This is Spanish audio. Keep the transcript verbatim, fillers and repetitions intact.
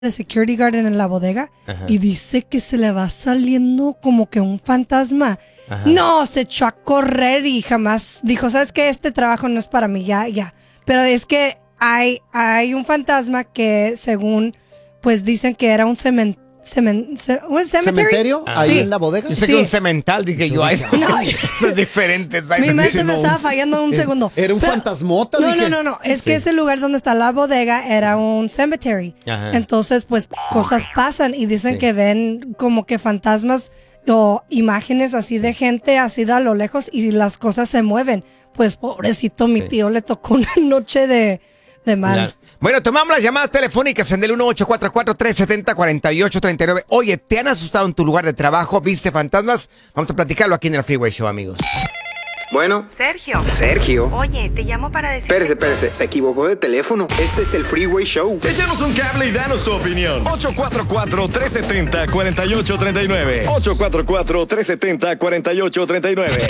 de security guard en la bodega. Ajá. Y dice que se le va saliendo como que un fantasma. Ajá. No, se echó a correr y jamás dijo, ¿sabes qué? Este trabajo no es para mí, ya, ya. Pero es que hay, hay un fantasma que según, pues dicen que era un cementerio. Cemen, ce, ¿Un cementerio? ¿Ahí sí. en la bodega? Yo sé sí. que un cemental, dije yo. Ay, no, eso es diferente. Mi mente me estaba fallando un segundo. Era un Pero, fantasmota, No, dije. no, no, no. Es sí. que ese lugar donde está la bodega era un cemetery. Ajá. Entonces, pues, cosas pasan y dicen sí. que ven como que fantasmas o imágenes así de gente así de a lo lejos y las cosas se mueven. Pues, pobrecito, mi sí. tío le tocó una noche de... de mal. Claro. Bueno, tomamos las llamadas telefónicas en el uno ocho cuatro cuatro, tres siete cero, cuatro ocho tres nueve. Oye, ¿te han asustado en tu lugar de trabajo? ¿Viste fantasmas? Vamos a platicarlo aquí en el Freeway Show, amigos. Bueno. Sergio. Sergio. Oye, te llamo para decir... Espérese, espérese. Se equivocó de teléfono. Este es el Freeway Show. Échanos un cable y danos tu opinión. ocho cuatro cuatro, tres siete cero, cuatro ocho tres nueve. ocho cuatro cuatro, tres siete cero, cuatro ocho tres nueve.